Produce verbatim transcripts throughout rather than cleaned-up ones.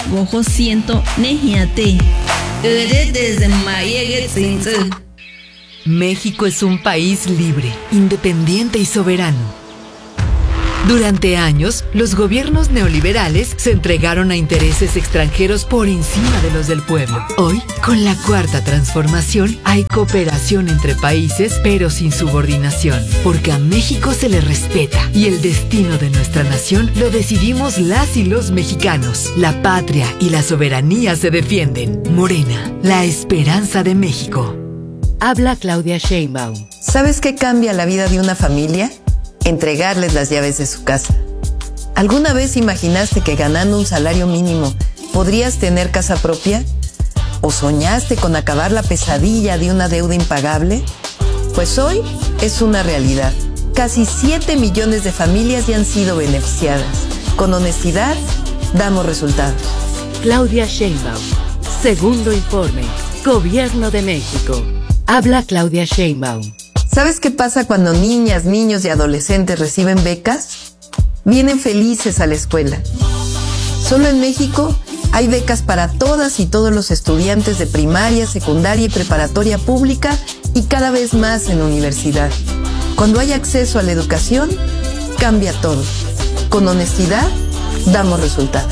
gojo siento nejiate. Desde Mayege Tzinze. México es un país libre, independiente y soberano. Durante años, los gobiernos neoliberales se entregaron a intereses extranjeros por encima de los del pueblo. Hoy, con la cuarta transformación, hay cooperación entre países, pero sin subordinación, porque a México se le respeta y el destino de nuestra nación lo decidimos las y los mexicanos. La patria y la soberanía se defienden. Morena, la esperanza de México. Habla Claudia Sheinbaum. ¿Sabes qué cambia la vida de una familia? Entregarles las llaves de su casa. ¿Alguna vez imaginaste que ganando un salario mínimo podrías tener casa propia? ¿O soñaste con acabar la pesadilla de una deuda impagable? Pues hoy es una realidad. Casi siete millones de familias ya han sido beneficiadas. Con honestidad, damos resultados. Claudia Sheinbaum. Segundo informe. Gobierno de México. Habla Claudia Sheinbaum. ¿Sabes qué pasa cuando niñas, niños y adolescentes reciben becas? Vienen felices a la escuela. Solo en México hay becas para todas y todos los estudiantes de primaria, secundaria y preparatoria pública y cada vez más en universidad. Cuando hay acceso a la educación, cambia todo. Con honestidad, damos resultados.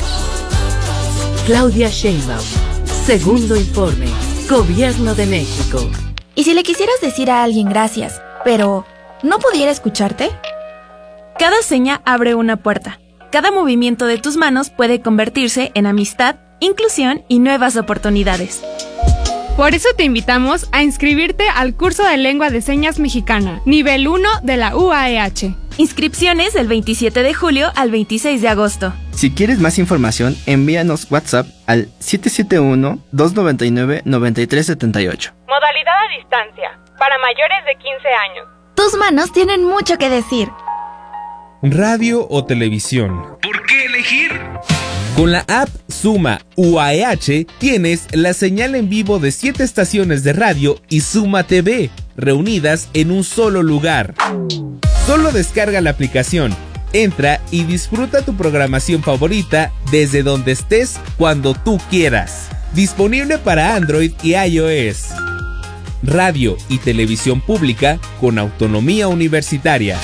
Claudia Sheinbaum. Segundo informe. Gobierno de México. ¿Y si le quisieras decir a alguien gracias, pero no pudiera escucharte? Cada seña abre una puerta. Cada movimiento de tus manos puede convertirse en amistad, inclusión y nuevas oportunidades. Por eso te invitamos a inscribirte al curso de Lengua de Señas Mexicana, nivel uno de la U A E H. Inscripciones del veintisiete de julio al veintiséis de agosto. Si quieres más información, envíanos WhatsApp al siete siete uno, dos nueve nueve, nueve tres siete ocho. Modalidad a distancia, para mayores de quince años. Tus manos tienen mucho que decir. Radio o televisión. ¿Por qué elegir? Con la app Suma U A E H tienes la señal en vivo de siete estaciones de radio y Suma T V, reunidas en un solo lugar. Solo descarga la aplicación, entra y disfruta tu programación favorita desde donde estés cuando tú quieras. Disponible para Android y iOS. Radio y televisión pública con autonomía universitaria.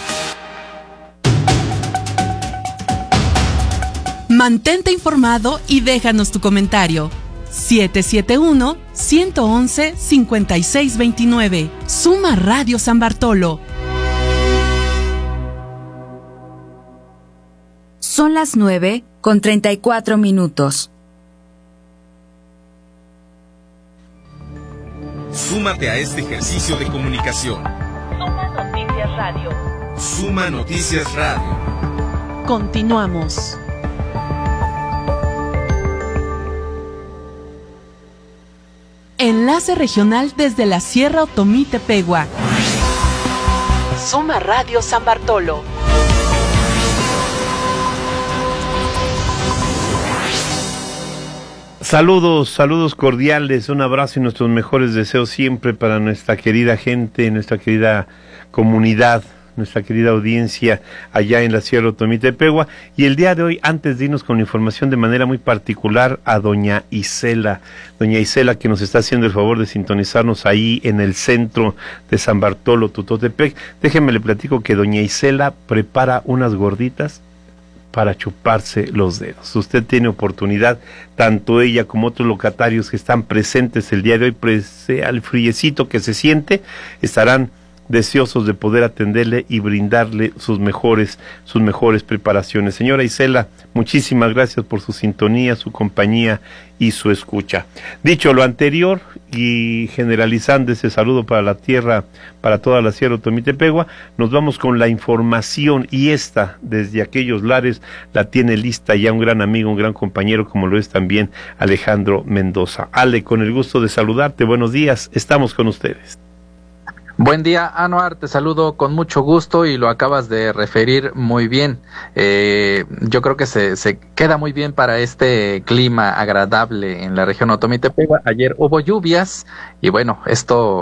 Mantente informado y déjanos tu comentario. siete siete uno, uno uno uno, cinco seis dos nueve. Suma Radio San Bartolo. Son las nueve con treinta y cuatro minutos. Súmate a este ejercicio de comunicación. Suma Noticias Radio. Suma Noticias Radio. Continuamos. Enlace regional desde la Sierra Otomí-Tepehua. Suma Radio San Bartolo. Saludos, saludos cordiales, un abrazo y nuestros mejores deseos siempre para nuestra querida gente, nuestra querida comunidad, nuestra querida audiencia allá en la Sierra Otomí-Tepehua. Y el día de hoy, antes de irnos con la información de manera muy particular, a doña Isela, doña Isela que nos está haciendo el favor de sintonizarnos ahí en el centro de San Bartolo, Tutotepec. Déjenme le platico que doña Isela prepara unas gorditas para chuparse los dedos. Usted tiene oportunidad, tanto ella como otros locatarios que están presentes el día de hoy, pese al friecito que se siente, estarán deseosos de poder atenderle y brindarle sus mejores, sus mejores preparaciones. Señora Isela, muchísimas gracias por su sintonía, su compañía y su escucha. Dicho lo anterior y generalizando ese saludo para la tierra, para toda la Sierra Otomí-Tepehua, nos vamos con la información, y esta, desde aquellos lares, la tiene lista ya un gran amigo, un gran compañero, como lo es también Alejandro Mendoza. Ale, con el gusto de saludarte, buenos días, estamos con ustedes. Buen día, Anuar, te saludo con mucho gusto y lo acabas de referir muy bien. Eh, yo creo que se, se queda muy bien para este clima agradable en la región Otomí-Tepehua. Ayer hubo lluvias y bueno, esto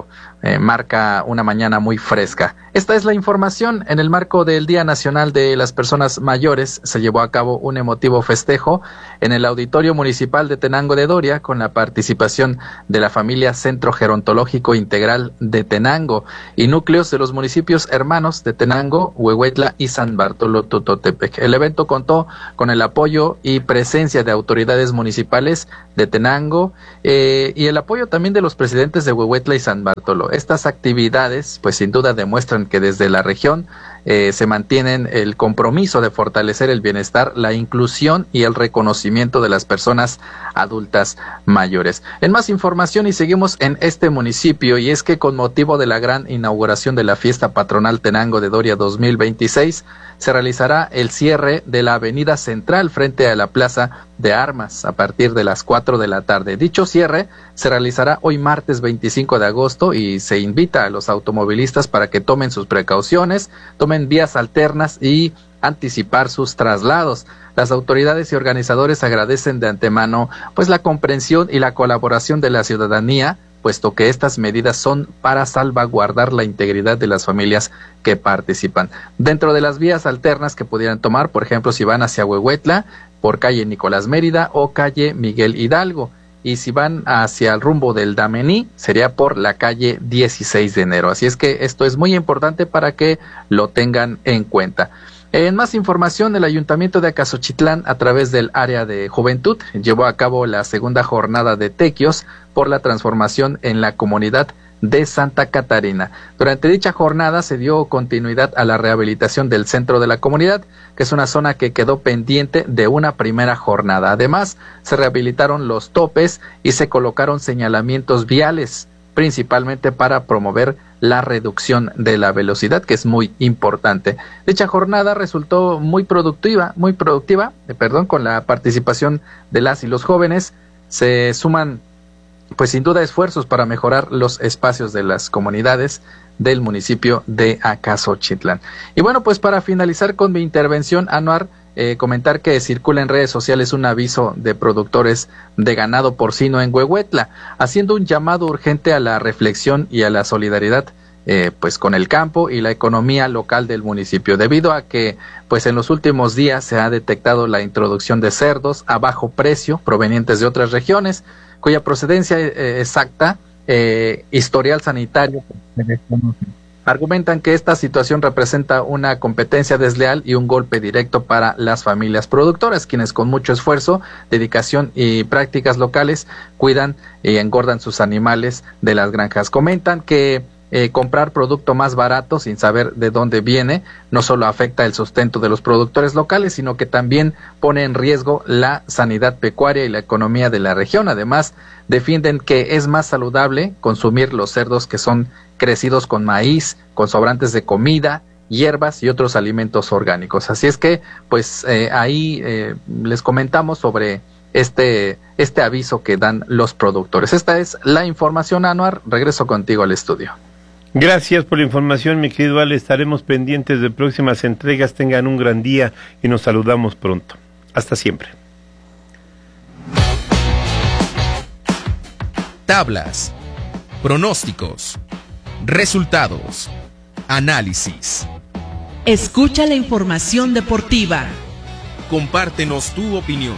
eh, marca una mañana muy fresca. Esta es la información. En el marco del Día Nacional de las Personas Mayores se llevó a cabo un emotivo festejo en el Auditorio Municipal de Tenango de Doria con la participación de la familia Centro Gerontológico Integral de Tenango y núcleos de los municipios hermanos de Tenango, Huehuetla y San Bartolo Tototepec. El evento contó con el apoyo y presencia de autoridades municipales de Tenango eh, y el apoyo también de los presidentes de Huehuetla y San Bartolo. Estas actividades pues sin duda demuestran que desde la región eh, se mantienen el compromiso de fortalecer el bienestar, la inclusión y el reconocimiento de las personas adultas mayores. En más información y seguimos en este municipio, y es que con motivo de la gran inauguración de la fiesta patronal Tenango de Doria dos mil veintiséis se realizará el cierre de la avenida central frente a la Plaza de Armas a partir de las cuatro de la tarde. Dicho cierre se realizará hoy martes veinticinco de agosto y se invita a los automovilistas para que tomen sus precauciones, tomen vías alternas y anticipar sus traslados. Las autoridades y organizadores agradecen de antemano pues la comprensión y la colaboración de la ciudadanía, puesto que estas medidas son para salvaguardar la integridad de las familias que participan. Dentro de las vías alternas que pudieran tomar, por ejemplo, si van hacia Huehuetla, por calle Nicolás Mérida o calle Miguel Hidalgo, y si van hacia el rumbo del Damení, sería por la calle dieciséis de enero. Así es que esto es muy importante para que lo tengan en cuenta. En más información, el Ayuntamiento de Acasochitlán, a través del área de juventud, llevó a cabo la segunda jornada de tequios por la transformación en la comunidad de Santa Catarina. Durante dicha jornada se dio continuidad a la rehabilitación del centro de la comunidad, que es una zona que quedó pendiente de una primera jornada. Además, se rehabilitaron los topes y se colocaron señalamientos viales, principalmente para promover la reducción de la velocidad, que es muy importante. Dicha jornada resultó muy productiva, muy productiva, eh, perdón, con la participación de las y los jóvenes. Se suman, pues sin duda, esfuerzos para mejorar los espacios de las comunidades del municipio de Acasochitlán. Y bueno, pues para finalizar con mi intervención, Anuar, Eh, comentar que circula en redes sociales un aviso de productores de ganado porcino en Huehuetla, haciendo un llamado urgente a la reflexión y a la solidaridad eh, pues con el campo y la economía local del municipio, debido a que pues en los últimos días se ha detectado la introducción de cerdos a bajo precio provenientes de otras regiones, cuya procedencia eh, exacta, eh, historial sanitario se desconoce. Argumentan que esta situación representa una competencia desleal y un golpe directo para las familias productoras, quienes con mucho esfuerzo, dedicación y prácticas locales cuidan y engordan sus animales de las granjas. Comentan que eh, comprar producto más barato sin saber de dónde viene no solo afecta el sustento de los productores locales, sino que también pone en riesgo la sanidad pecuaria y la economía de la región. Además, defienden que es más saludable consumir los cerdos que son crecidos con maíz, con sobrantes de comida, hierbas y otros alimentos orgánicos. Así es que, pues eh, ahí eh, les comentamos sobre este, este aviso que dan los productores. Esta es la información, Anuar. Regreso contigo al estudio. Gracias por la información, mi querido Ale. Estaremos pendientes de próximas entregas. Tengan un gran día y nos saludamos pronto. Hasta siempre. Tablas, pronósticos, resultados, análisis. Escucha la información deportiva. Compártenos tu opinión.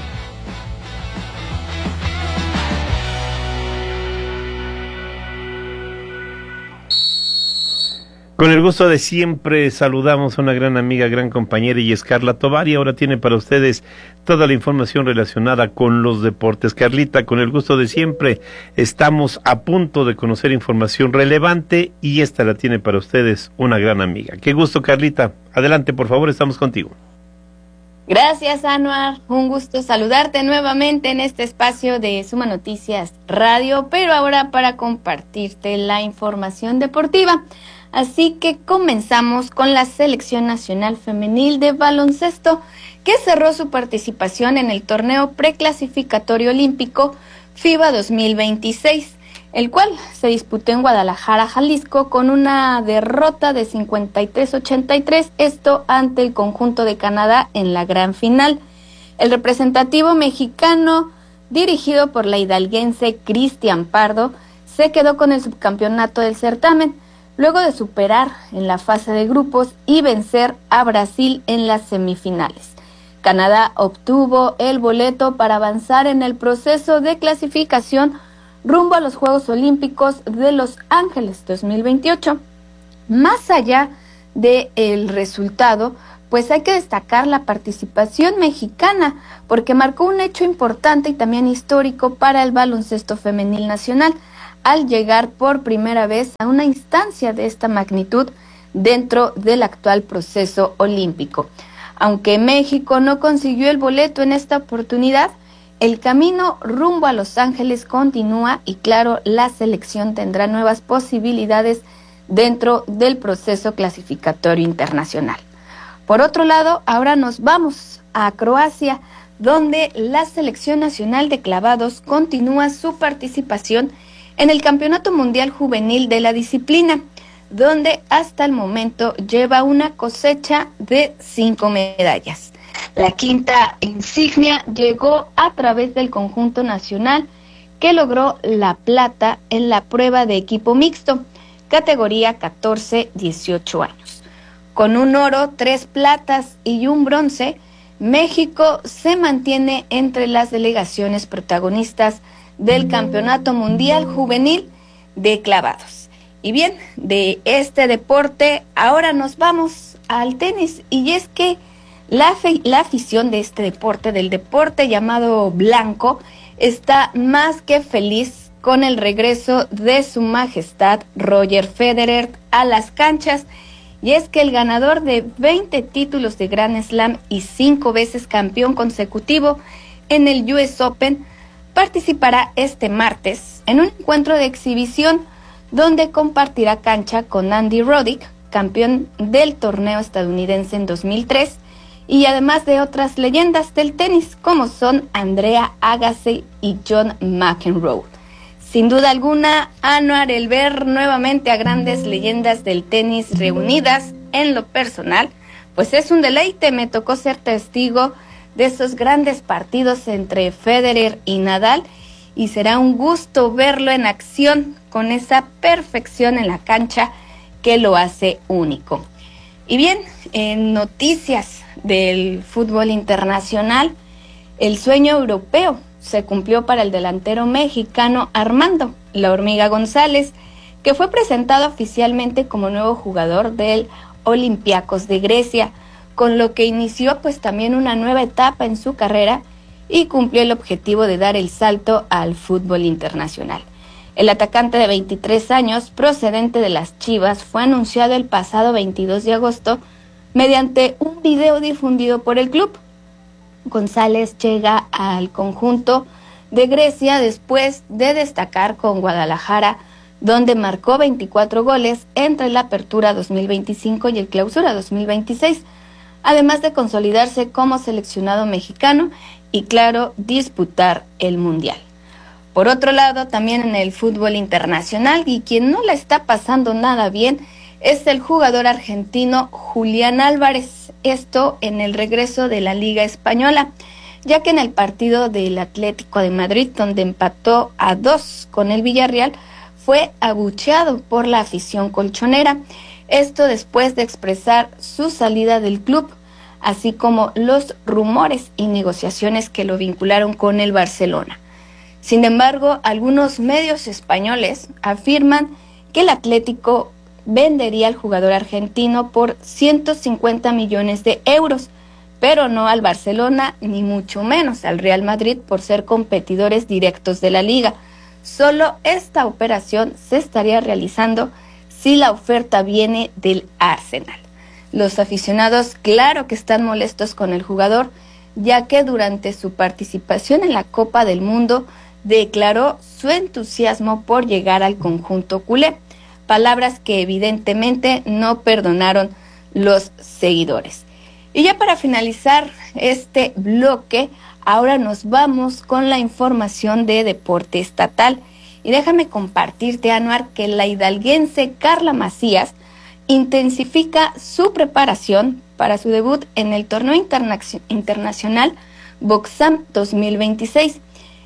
Con el gusto de siempre saludamos a una gran amiga, gran compañera, y es Carla Tovar, y ahora tiene para ustedes toda la información relacionada con los deportes. Carlita, con el gusto de siempre, estamos a punto de conocer información relevante y esta la tiene para ustedes una gran amiga. Qué gusto, Carlita. Adelante, por favor, estamos contigo. Gracias, Anuar. Un gusto saludarte nuevamente en este espacio de Suma Noticias Radio, pero ahora para compartirte la información deportiva. Así que comenzamos con la Selección Nacional Femenil de Baloncesto, que cerró su participación en el torneo preclasificatorio olímpico FIBA dos mil veintiséis, el cual se disputó en Guadalajara, Jalisco, con una derrota de cincuenta y tres a ochenta y tres, esto ante el conjunto de Canadá en la gran final. El representativo mexicano, dirigido por la hidalguense Cristian Pardo, se quedó con el subcampeonato del certamen, luego de superar en la fase de grupos y vencer a Brasil en las semifinales. Canadá obtuvo el boleto para avanzar en el proceso de clasificación rumbo a los Juegos Olímpicos de Los Ángeles dos mil veintiocho. Más allá del resultado, pues hay que destacar la participación mexicana, porque marcó un hecho importante y también histórico para el baloncesto femenil nacional, al llegar por primera vez a una instancia de esta magnitud dentro del actual proceso olímpico. Aunque México no consiguió el boleto en esta oportunidad, el camino rumbo a Los Ángeles continúa y claro, la selección tendrá nuevas posibilidades dentro del proceso clasificatorio internacional. Por otro lado, ahora nos vamos a Croacia, donde la Selección Nacional de Clavados continúa su participación en el Campeonato Mundial Juvenil de la disciplina, donde hasta el momento lleva una cosecha de cinco medallas. La quinta insignia llegó a través del conjunto nacional, que logró la plata en la prueba de equipo mixto, categoría catorce a dieciocho años. Con un oro, tres platas y un bronce, México se mantiene entre las delegaciones protagonistas del Campeonato Mundial Juvenil de Clavados. Y bien, de este deporte ahora nos vamos al tenis, y es que la, fe, la afición de este deporte, del deporte llamado blanco, está más que feliz con el regreso de su majestad Roger Federer a las canchas, y es que el ganador de veinte títulos de Grand Slam y cinco veces campeón consecutivo en el U S Open participará este martes en un encuentro de exhibición donde compartirá cancha con Andy Roddick, campeón del torneo estadounidense en dos mil tres, y además de otras leyendas del tenis como son Andrea Agassi y John McEnroe. Sin duda alguna, Anuar, el ver nuevamente a grandes leyendas del tenis reunidas en lo personal, pues es un deleite. Me tocó ser testigo de esos grandes partidos entre Federer y Nadal, y será un gusto verlo en acción con esa perfección en la cancha que lo hace único. Y bien, en noticias del fútbol internacional, el sueño europeo se cumplió para el delantero mexicano Armando La Hormiga González, que fue presentado oficialmente como nuevo jugador del Olympiacos de Grecia, con lo que inició pues también una nueva etapa en su carrera y cumplió el objetivo de dar el salto al fútbol internacional. El atacante de veintitrés años, procedente de las Chivas, fue anunciado el pasado veintidós de agosto mediante un video difundido por el club. González llega al conjunto de Grecia después de destacar con Guadalajara, donde marcó veinticuatro goles entre la Apertura dos mil veinticinco y el Clausura dos mil veintiséis, además de consolidarse como seleccionado mexicano y, claro, disputar el Mundial. Por otro lado, también en el fútbol internacional, y quien no la está pasando nada bien, es el jugador argentino Julián Álvarez, esto en el regreso de la Liga Española, ya que en el partido del Atlético de Madrid, donde empató a dos con el Villarreal, fue abucheado por la afición colchonera, esto después de expresar su salida del club, así como los rumores y negociaciones que lo vincularon con el Barcelona. Sin embargo, algunos medios españoles afirman que el Atlético vendería al jugador argentino por ciento cincuenta millones de euros, pero no al Barcelona ni mucho menos al Real Madrid por ser competidores directos de la liga. Solo esta operación se estaría realizando si la oferta viene del Arsenal. Los aficionados, claro que están molestos con el jugador, ya que durante su participación en la Copa del Mundo declaró su entusiasmo por llegar al conjunto culé, palabras que evidentemente no perdonaron los seguidores. Y ya para finalizar este bloque, ahora nos vamos con la información de deporte estatal. Y déjame compartirte, Anuar, que la hidalguense Carla Macías intensifica su preparación para su debut en el torneo interna- internacional Boxam dos mil veintiséis.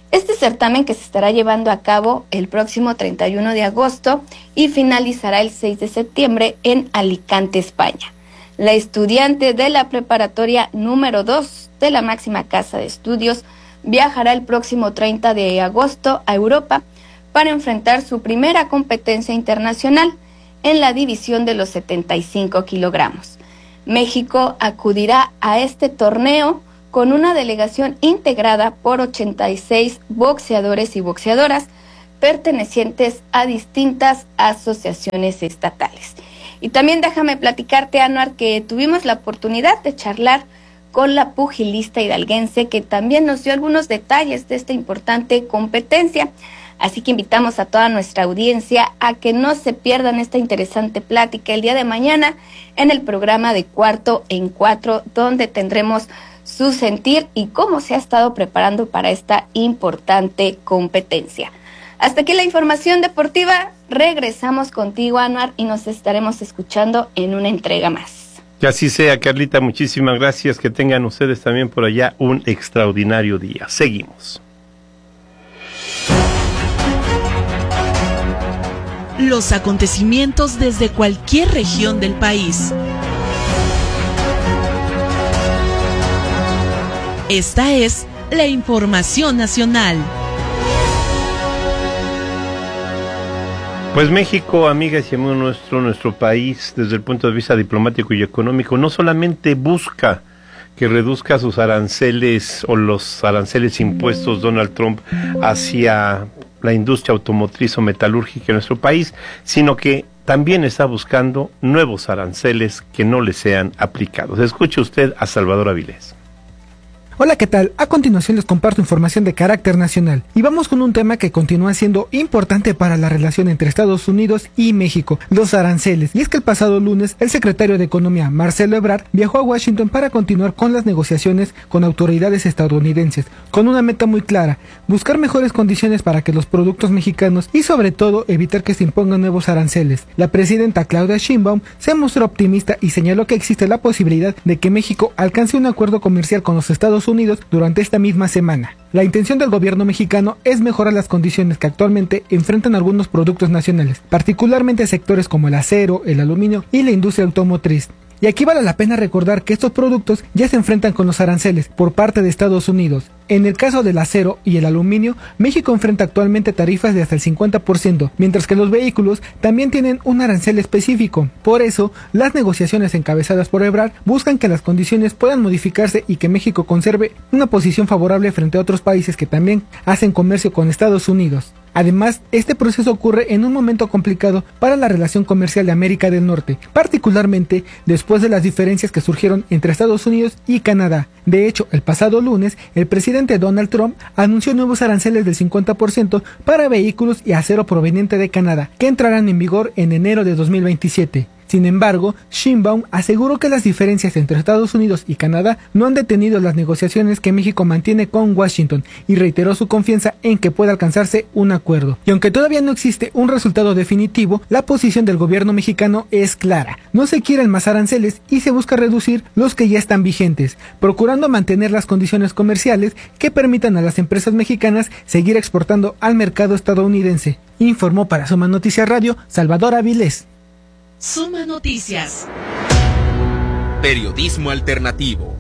Este certamen, que se estará llevando a cabo el próximo treinta y uno de agosto y finalizará el seis de septiembre en Alicante, España. La estudiante de la preparatoria número dos de la máxima casa de estudios viajará el próximo treinta de agosto a Europa para enfrentar su primera competencia internacional en la división de los setenta y cinco kilogramos. México acudirá a este torneo con una delegación integrada por ochenta y seis boxeadores y boxeadoras pertenecientes a distintas asociaciones estatales. Y también déjame platicarte, Anuar, que tuvimos la oportunidad de charlar con la pugilista hidalguense, que también nos dio algunos detalles de esta importante competencia. Así que invitamos a toda nuestra audiencia a que no se pierdan esta interesante plática el día de mañana en el programa de Cuarto en Cuatro, donde tendremos su sentir y cómo se ha estado preparando para esta importante competencia. Hasta aquí la información deportiva. Regresamos contigo, Anuar, y nos estaremos escuchando en una entrega más. Que así sea, Carlita. Muchísimas gracias. Que tengan ustedes también por allá un extraordinario día. Seguimos. Los acontecimientos desde cualquier región del país. Esta es la información nacional. Pues México, amigas y amigos nuestro, nuestro país, desde el punto de vista diplomático y económico, no solamente busca que reduzca sus aranceles o los aranceles impuestos Donald Trump hacia la industria automotriz o metalúrgica en nuestro país, sino que también está buscando nuevos aranceles que no le sean aplicados. Escuche usted a Salvador Avilés. Hola, ¿qué tal? A continuación les comparto información de carácter nacional y vamos con un tema que continúa siendo importante para la relación entre Estados Unidos y México, los aranceles. Y es que el pasado lunes el secretario de Economía, Marcelo Ebrard, viajó a Washington para continuar con las negociaciones con autoridades estadounidenses, con una meta muy clara: buscar mejores condiciones para que los productos mexicanos y sobre todo evitar que se impongan nuevos aranceles. La presidenta Claudia Sheinbaum se mostró optimista y señaló que existe la posibilidad de que México alcance un acuerdo comercial con los Estados Unidos Unidos durante esta misma semana. La intención del gobierno mexicano es mejorar las condiciones que actualmente enfrentan algunos productos nacionales, particularmente sectores como el acero, el aluminio y la industria automotriz. Y aquí vale la pena recordar que estos productos ya se enfrentan con los aranceles por parte de Estados Unidos. En el caso del acero y el aluminio, México enfrenta actualmente tarifas de hasta el cincuenta por ciento, mientras que los vehículos también tienen un arancel específico. Por eso, las negociaciones encabezadas por Ebrard buscan que las condiciones puedan modificarse y que México conserve una posición favorable frente a otros países que también hacen comercio con Estados Unidos. Además, este proceso ocurre en un momento complicado para la relación comercial de América del Norte, particularmente después de las diferencias que surgieron entre Estados Unidos y Canadá. De hecho, el pasado lunes, el presidente Donald Trump anunció nuevos aranceles del cincuenta por ciento para vehículos y acero proveniente de Canadá, que entrarán en vigor en enero de dos mil veintisiete. Sin embargo, Sheinbaum aseguró que las diferencias entre Estados Unidos y Canadá no han detenido las negociaciones que México mantiene con Washington y reiteró su confianza en que pueda alcanzarse un acuerdo. Y aunque todavía no existe un resultado definitivo, la posición del gobierno mexicano es clara: no se quieren más aranceles y se busca reducir los que ya están vigentes, procurando mantener las condiciones comerciales que permitan a las empresas mexicanas seguir exportando al mercado estadounidense. Informó para Suma Noticias Radio Salvador Avilés. Suma Noticias. Periodismo alternativo.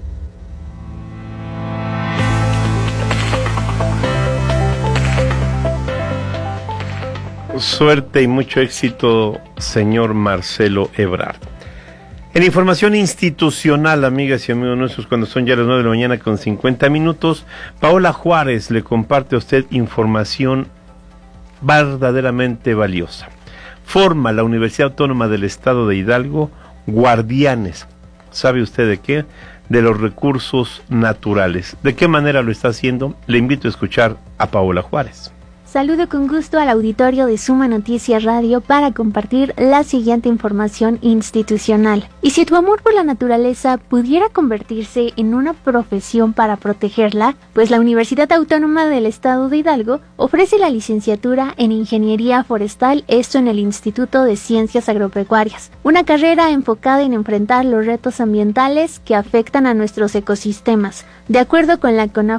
Suerte y mucho éxito, señor Marcelo Ebrard. En información institucional, amigas y amigos nuestros, cuando son ya las nueve de la mañana con cincuenta minutos, Paola Juárez le comparte a usted información verdaderamente valiosa. Forma la Universidad Autónoma del Estado de Hidalgo guardianes. ¿Sabe usted de qué? De los recursos naturales. ¿De qué manera lo está haciendo? Le invito a escuchar a Paola Juárez. Saludo con gusto al auditorio de Suma Noticias Radio para compartir la siguiente información institucional. Y si tu amor por la naturaleza pudiera convertirse en una profesión para protegerla, pues la Universidad Autónoma del Estado de Hidalgo ofrece la licenciatura en Ingeniería Forestal, esto en el Instituto de Ciencias Agropecuarias, una carrera enfocada en enfrentar los retos ambientales que afectan a nuestros ecosistemas. De acuerdo con la CONAFOR,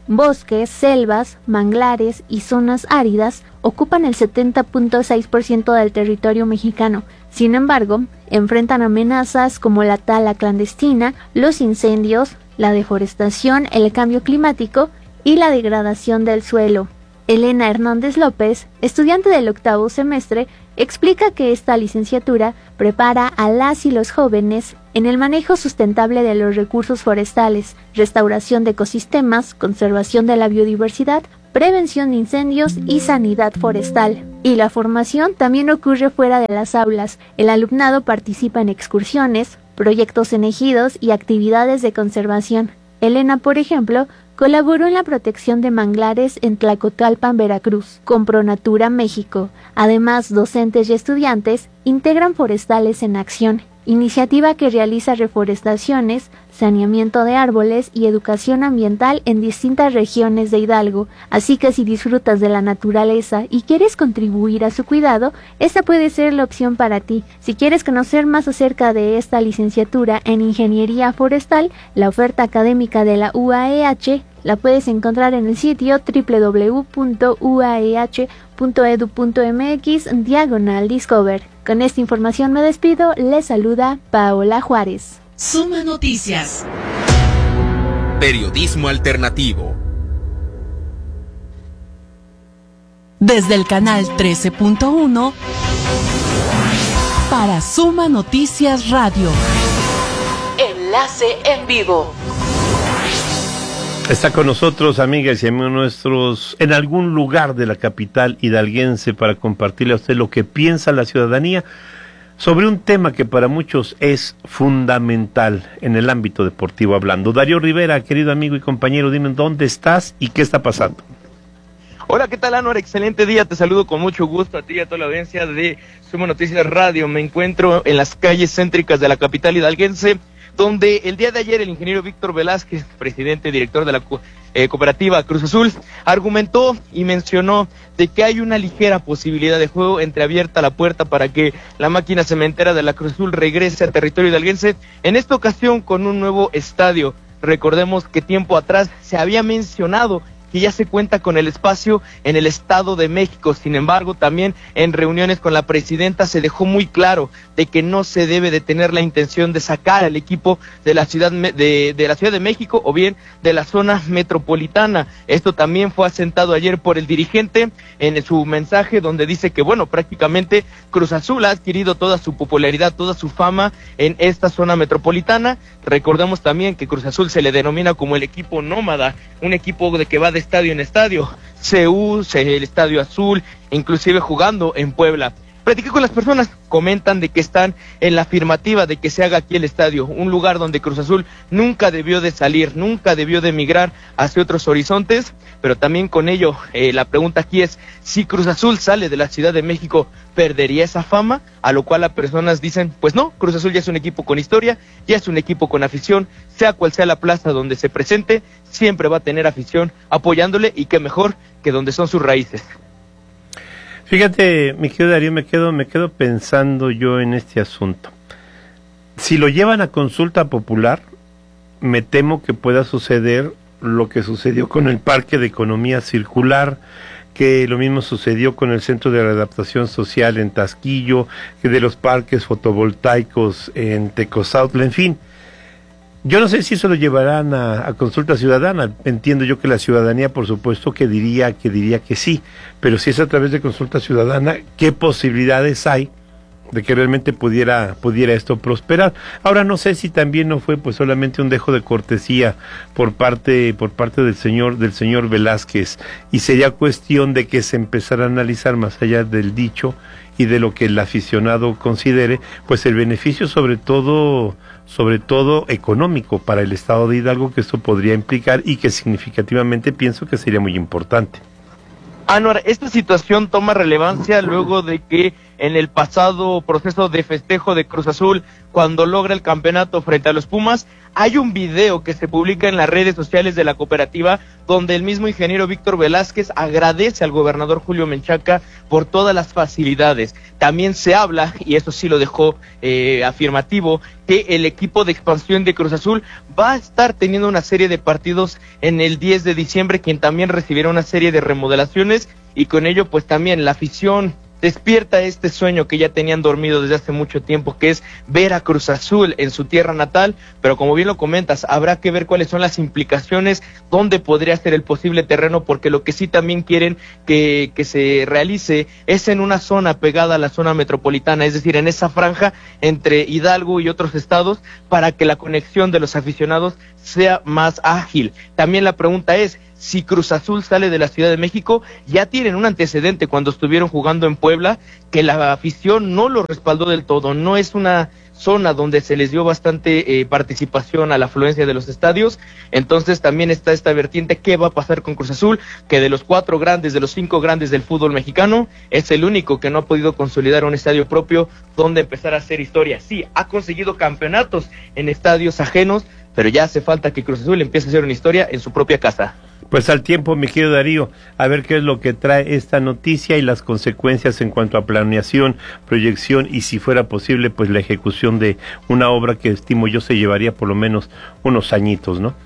Bosques, selvas, manglares y zonas áridas ocupan el setenta punto seis por ciento del territorio mexicano. Sin embargo, enfrentan amenazas como la tala clandestina, los incendios, la deforestación, el cambio climático y la degradación del suelo. Elena Hernández López, estudiante del octavo semestre, explica que esta licenciatura prepara a las y los jóvenes en el manejo sustentable de los recursos forestales, restauración de ecosistemas, conservación de la biodiversidad, prevención de incendios y sanidad forestal. Y la formación también ocurre fuera de las aulas. El alumnado participa en excursiones, proyectos en ejidos y actividades de conservación. Elena, por ejemplo, colaboró en la protección de manglares en Tlacotalpan, Veracruz, con Pronatura México. Además, docentes y estudiantes integran Forestales en Acción, iniciativa que realiza reforestaciones, saneamiento de árboles y educación ambiental en distintas regiones de Hidalgo. Así que si disfrutas de la naturaleza y quieres contribuir a su cuidado, esta puede ser la opción para ti. Si quieres conocer más acerca de esta licenciatura en Ingeniería Forestal, la oferta académica de la U A E H la puedes encontrar en el sitio doble u doble u doble u punto u a e h punto e d u punto m x diagonal discover. Con esta información me despido, les saluda Paola Juárez. Suma Noticias. Periodismo alternativo. Desde el canal trece punto uno para Suma Noticias Radio. Enlace en vivo. Está con nosotros, amigas y amigos nuestros, en algún lugar de la capital hidalguense para compartirle a usted lo que piensa la ciudadanía sobre un tema que para muchos es fundamental en el ámbito deportivo hablando. Darío Rivera, querido amigo y compañero, dime dónde estás y qué está pasando. Hola, ¿qué tal, Anuar? Excelente día, te saludo con mucho gusto a ti y a toda la audiencia de Suma Noticias Radio. Me encuentro en las calles céntricas de la capital hidalguense, donde el día de ayer el ingeniero Víctor Velázquez, presidente y director de la eh, cooperativa Cruz Azul, argumentó y mencionó de que hay una ligera posibilidad de juego, entreabierta la puerta para que la máquina cementera de la Cruz Azul regrese a territorio hidalguense, en esta ocasión con un nuevo estadio. Recordemos que tiempo atrás se había mencionado que ya se cuenta con el espacio en el Estado de México. Sin embargo, también en reuniones con la presidenta se dejó muy claro de que no se debe de tener la intención de sacar al equipo de la ciudad de, de la Ciudad de México o bien de la zona metropolitana. Esto también fue asentado ayer por el dirigente en su mensaje, donde dice que, bueno, prácticamente Cruz Azul ha adquirido toda su popularidad, toda su fama en esta zona metropolitana. Recordemos también que Cruz Azul se le denomina como el equipo nómada, un equipo de que va de estadio en estadio, C U, el Estadio Azul, inclusive jugando en Puebla. Platiqué con las personas, comentan de que están en la afirmativa de que se haga aquí el estadio, un lugar donde Cruz Azul nunca debió de salir, nunca debió de migrar hacia otros horizontes, pero también con ello, eh, la pregunta aquí es, si Cruz Azul sale de la Ciudad de México, ¿perdería esa fama? A lo cual las personas dicen, pues no, Cruz Azul ya es un equipo con historia, ya es un equipo con afición, sea cual sea la plaza donde se presente, siempre va a tener afición apoyándole, y qué mejor que donde son sus raíces. Fíjate, mi querido Darío, me quedo, me quedo pensando yo en este asunto. Si lo llevan a consulta popular, me temo que pueda suceder lo que sucedió con el Parque de Economía Circular, que lo mismo sucedió con el Centro de Readaptación Social en Tasquillo, que de los parques fotovoltaicos en Tecozautla, en fin. Yo no sé si eso lo llevarán a, a consulta ciudadana. Entiendo yo que la ciudadanía, por supuesto, que diría que diría que sí, pero si es a través de consulta ciudadana, ¿qué posibilidades hay de que realmente pudiera pudiera esto prosperar? Ahora no sé si también no fue pues solamente un dejo de cortesía por parte por parte del señor del señor Velázquez, y sería cuestión de que se empezara a analizar más allá del dicho y de lo que el aficionado considere, pues el beneficio sobre todo sobre todo económico para el estado de Hidalgo que esto podría implicar, y que significativamente pienso que sería muy importante. Anuar, esta situación toma relevancia luego de que en el pasado proceso de festejo de Cruz Azul, cuando logra el campeonato frente a los Pumas, Hay un video que se publica en las redes sociales de la cooperativa donde el mismo ingeniero Víctor Velázquez agradece al gobernador Julio Menchaca por todas las facilidades. También se habla, y eso sí lo dejó eh, afirmativo, que el equipo de expansión de Cruz Azul va a estar teniendo una serie de partidos en el diez de diciembre, quien también recibirá una serie de remodelaciones, y con ello pues también la afición despierta este sueño que ya tenían dormido desde hace mucho tiempo, que es ver a Cruz Azul en su tierra natal. Pero como bien lo comentas, habrá que ver cuáles son las implicaciones, dónde podría ser el posible terreno, porque lo que sí también quieren que, que se realice es en una zona pegada a la zona metropolitana, es decir, en esa franja entre Hidalgo y otros estados, para que la conexión de los aficionados sea más ágil. También la pregunta es, si Cruz Azul sale de la Ciudad de México, ya tienen un antecedente cuando estuvieron jugando en Puebla, que la afición no lo respaldó del todo. No es una zona donde se les dio bastante eh, participación a la afluencia de los estadios. Entonces también está esta vertiente, ¿qué va a pasar con Cruz Azul? Que de los cuatro grandes, de los cinco grandes del fútbol mexicano, es el único que no ha podido consolidar un estadio propio donde empezar a hacer historia. Sí, ha conseguido campeonatos en estadios ajenos, pero ya hace falta que Cruz Azul empiece a hacer una historia en su propia casa. Pues al tiempo, mi querido Darío, a ver qué es lo que trae esta noticia y las consecuencias en cuanto a planeación, proyección y, si fuera posible, pues la ejecución de una obra que estimo yo se llevaría por lo menos unos añitos, ¿no?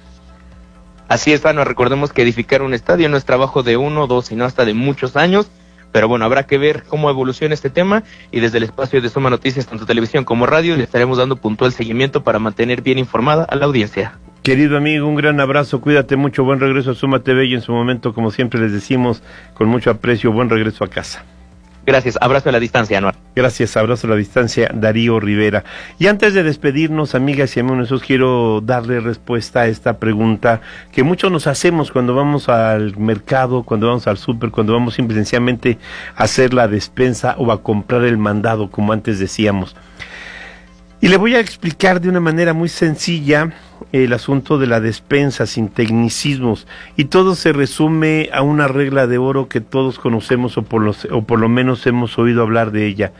Así es, Ana, recordemos que edificar un estadio no es trabajo de uno, dos, sino hasta de muchos años. Pero bueno, habrá que ver cómo evoluciona este tema, y desde el espacio de Suma Noticias, tanto televisión como radio, le estaremos dando puntual seguimiento para mantener bien informada a la audiencia. Querido amigo, un gran abrazo, cuídate mucho, buen regreso a Suma T V y en su momento, como siempre les decimos, con mucho aprecio, buen regreso a casa. Gracias, abrazo a la distancia, Anuar. Gracias, abrazo a la distancia, Darío Rivera. Y antes de despedirnos, amigas y amigos, quiero darle respuesta a esta pregunta que muchos nos hacemos cuando vamos al mercado, cuando vamos al súper, cuando vamos simple y sencillamente a hacer la despensa o a comprar el mandado, como antes decíamos. Y le voy a explicar de una manera muy sencilla el asunto de la despensa, sin tecnicismos, y todo se resume a una regla de oro que todos conocemos o por, los, o por lo menos hemos oído hablar de ella: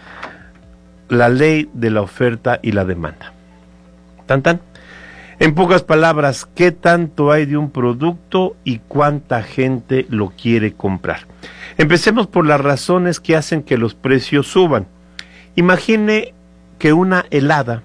la ley de la oferta y la demanda. Tan tan. En pocas palabras, ¿qué tanto hay de un producto y cuánta gente lo quiere comprar? Empecemos por las razones que hacen que los precios suban. Imagine que una helada,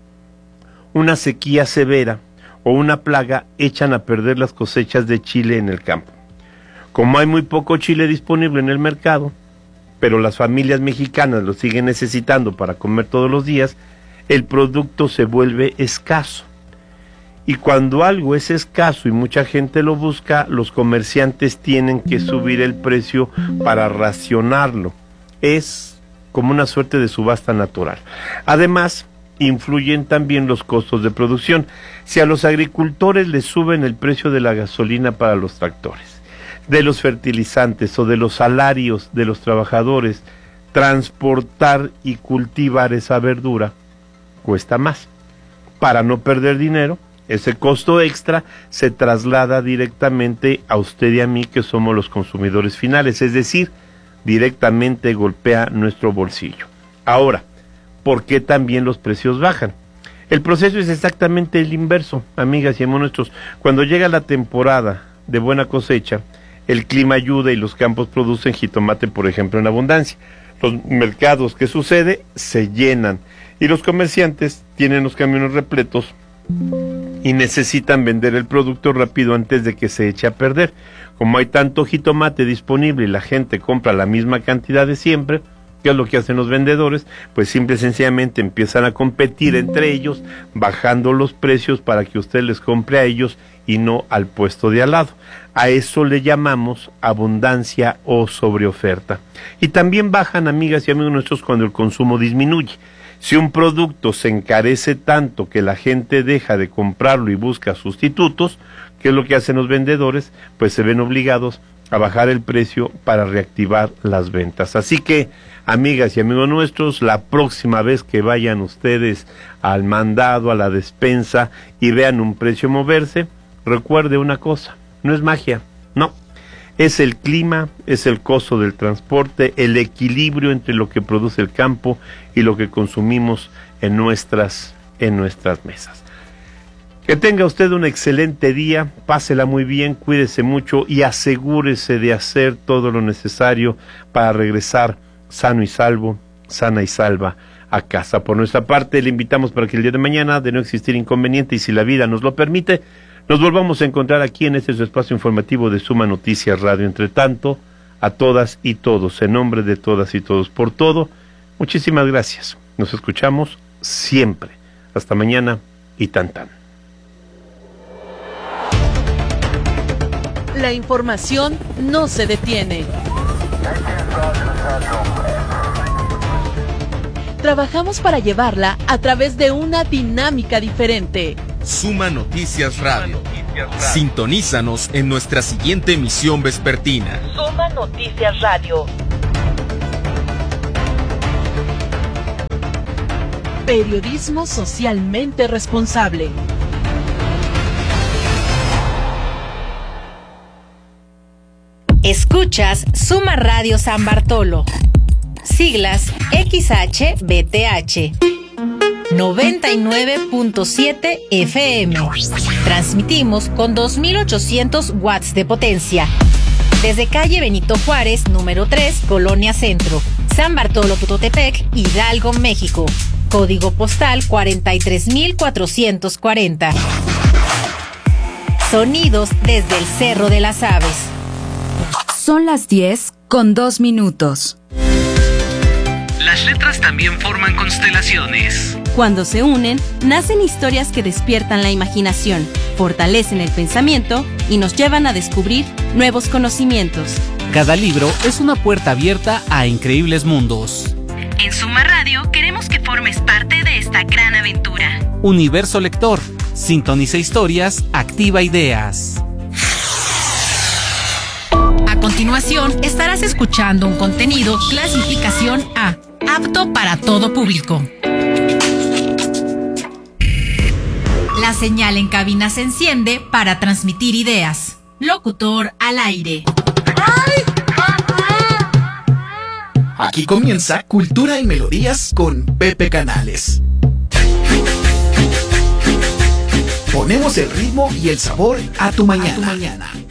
una sequía severa o una plaga echan a perder las cosechas de chile en el campo. Como hay muy poco chile disponible en el mercado, pero las familias mexicanas lo siguen necesitando para comer todos los días, el producto se vuelve escaso. Y cuando algo es escaso y mucha gente lo busca, los comerciantes tienen que subir el precio para racionarlo. Es como una suerte de subasta natural. Además, influyen también los costos de producción. Si a los agricultores les suben el precio de la gasolina para los tractores, de los fertilizantes o de los salarios de los trabajadores, transportar y cultivar esa verdura cuesta más. Para no perder dinero, ese costo extra se traslada directamente a usted y a mí, que somos los consumidores finales, es decir, directamente golpea nuestro bolsillo. Ahora, ¿por qué también los precios bajan? El proceso es exactamente el inverso, amigas y amigos nuestros. Cuando llega la temporada de buena cosecha, el clima ayuda y los campos producen jitomate, por ejemplo, en abundancia. Los mercados, ¿qué sucede? Se llenan y los comerciantes tienen los camiones repletos y necesitan vender el producto rápido antes de que se eche a perder. Como hay tanto jitomate disponible y la gente compra la misma cantidad de siempre, ¿qué es lo que hacen los vendedores? Pues simple y sencillamente empiezan a competir entre ellos, bajando los precios para que usted les compre a ellos y no al puesto de al lado. A eso le llamamos abundancia o sobreoferta. Y también bajan, amigas y amigos nuestros, cuando el consumo disminuye. Si un producto se encarece tanto que la gente deja de comprarlo y busca sustitutos, ¿qué es lo que hacen los vendedores? Pues se ven obligados a bajar el precio para reactivar las ventas. Así que, amigas y amigos nuestros, la próxima vez que vayan ustedes al mandado, a la despensa y vean un precio moverse, recuerde una cosa: no es magia, no. Es el clima, es el costo del transporte, el equilibrio entre lo que produce el campo y lo que consumimos en nuestras, en nuestras mesas. Que tenga usted un excelente día, pásela muy bien, cuídese mucho y asegúrese de hacer todo lo necesario para regresar sano y salvo, sana y salva a casa. Por nuestra parte, le invitamos para que el día de mañana, de no existir inconveniente y si la vida nos lo permite, nos volvamos a encontrar aquí en este su espacio informativo de Suma Noticias Radio. Entre tanto, a todas y todos, en nombre de todas y todos, por todo, muchísimas gracias. Nos escuchamos siempre. Hasta mañana y tan tan. La información no se detiene. Trabajamos para llevarla a través de una dinámica diferente. Suma Noticias Radio. Sintonízanos en nuestra siguiente emisión vespertina. Suma Noticias Radio. Periodismo socialmente responsable. Escuchas Suma Radio San Bartolo. Siglas X H B T H. noventa y nueve punto siete F M. Transmitimos con dos mil ochocientos watts de potencia. Desde calle Benito Juárez, número tres, Colonia Centro, San Bartolo Tutotepec, Hidalgo, México. Código postal cuarenta y tres mil cuatrocientos cuarenta. Sonidos desde el Cerro de las Aves. Son las diez con dos minutos. Las letras también forman constelaciones. Cuando se unen, nacen historias que despiertan la imaginación, fortalecen el pensamiento y nos llevan a descubrir nuevos conocimientos. Cada libro es una puerta abierta a increíbles mundos. En Suma Radio queremos que formes parte de esta gran aventura. Universo Lector. Sintoniza historias, activa ideas. A continuación, estarás escuchando un contenido clasificación A, apto para todo público. La señal en cabina se enciende para transmitir ideas. Locutor al aire. Aquí comienza Cultura y Melodías con Pepe Canales. Ponemos el ritmo y el sabor a tu mañana. A tu mañana.